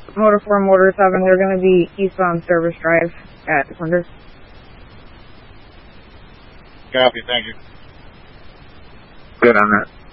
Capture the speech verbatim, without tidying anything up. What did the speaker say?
Motor four, Motor seven, they're going to be eastbound Service Drive at Flinders. Copy, thank you. Good on that.